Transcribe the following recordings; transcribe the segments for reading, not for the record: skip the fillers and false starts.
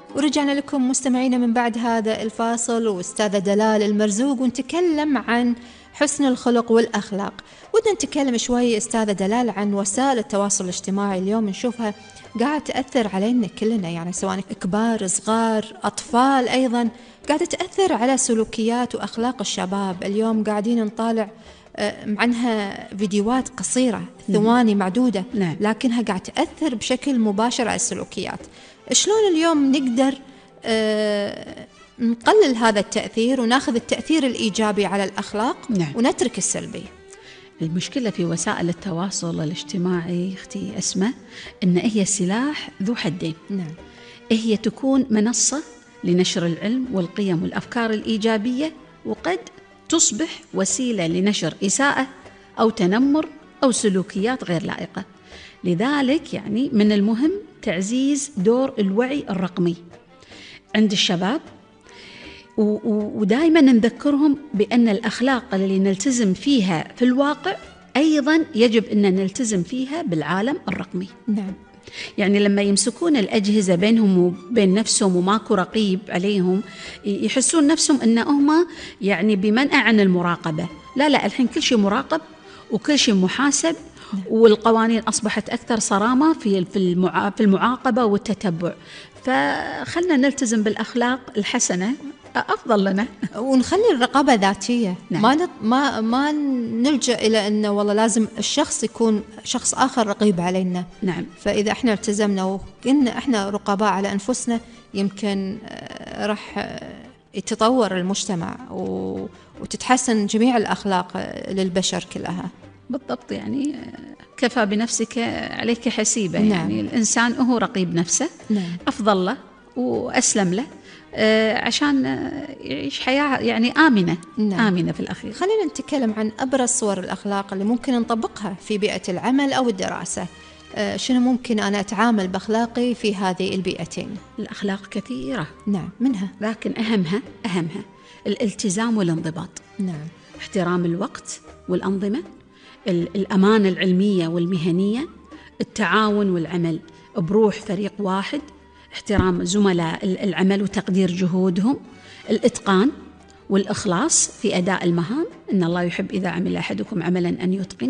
ورجعنا لكم مستمعينا من بعد هذا الفاصل، وأستاذة دلال المرزوق، ونتكلم عن حسن الخلق والأخلاق. ودنا نتكلم شوي أستاذة دلال عن وسائل التواصل الاجتماعي. اليوم نشوفها قاعدة تأثر علينا كلنا، يعني سواء كبار صغار أطفال، أيضا قاعدة تأثر على سلوكيات وأخلاق الشباب. اليوم قاعدين نطالع عنها فيديوهات قصيرة ثواني معدودة، لكنها قاعدة تأثر بشكل مباشر على السلوكيات. شلون اليوم نقدر نقلل هذا التأثير وناخذ التأثير الإيجابي على الأخلاق ونترك السلبي؟ المشكلة في وسائل التواصل الاجتماعي أختي أسماء إن هي سلاح ذو حدين. هي تكون منصة لنشر العلم والقيم والأفكار الإيجابية، وقد تصبح وسيلة لنشر إساءة أو تنمر أو سلوكيات غير لائقة. لذلك يعني من المهم تعزيز دور الوعي الرقمي عند الشباب، ودائما نذكرهم بأن الأخلاق اللي نلتزم فيها في الواقع أيضا يجب أن نلتزم فيها بالعالم الرقمي. يعني لما يمسكون الأجهزة بينهم وبين نفسهم وماكو رقيب عليهم، يحسون نفسهم أنهم يعني بمنأى عن المراقبة. لا، الحين كل شيء مراقب وكل شيء محاسب، والقوانين أصبحت أكثر صرامة في المعاقبة والتتبع. فخلنا نلتزم بالأخلاق الحسنة أفضل لنا، ونخلي الرقابة ذاتية. ما نلجأ إلى أنه والله لازم الشخص يكون شخص آخر رقيب علينا. فإذا إحنا التزمنا وكنا إحنا رقباء على أنفسنا، يمكن راح يتطور المجتمع وتتحسن جميع الأخلاق للبشر كلها. بالضبط، يعني كفى بنفسك عليك حسيبة. يعني الإنسان هو رقيب نفسه. أفضل له وأسلم له عشان يعيش حياة يعني آمنة. آمنة في الأخير. خلينا نتكلم عن أبرز صور الأخلاق اللي ممكن نطبقها في بيئة العمل أو الدراسة. شنو ممكن أنا أتعامل بأخلاقي في هذه البيئتين؟ الأخلاق كثيرة، منها لكن أهمها الالتزام والانضباط. احترام الوقت والأنظمة، الأمانة العلمية والمهنية، التعاون والعمل بروح فريق واحد، احترام زملاء العمل وتقدير جهودهم، الإتقان والإخلاص في أداء المهام. إن الله يحب إذا عمل أحدكم عملا أن يتقنه،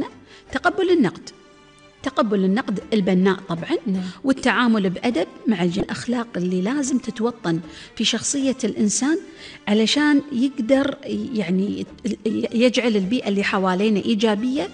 تقبل النقد البناء طبعا، والتعامل بأدب مع الأخلاق اللي لازم تتوطن في شخصية الإنسان علشان يقدر يعني يجعل البيئة اللي حوالينا إيجابية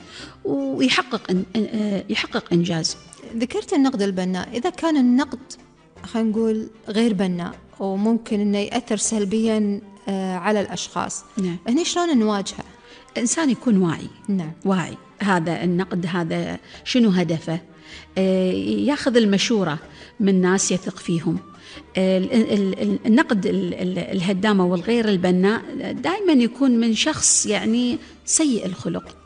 ويحقق إنجاز. ذكرت النقد البناء. إذا كان النقد خلينا نقول غير بناء وممكن أنه يأثر سلبيا على الأشخاص، هنا شلون نواجهه؟ الإنسان يكون واعي. واعي هذا النقد هذا شنو هدفه، ياخذ المشورة من ناس يثق فيهم. النقد الهدامة والغير البناء دائما يكون من شخص يعني سيء الخلق،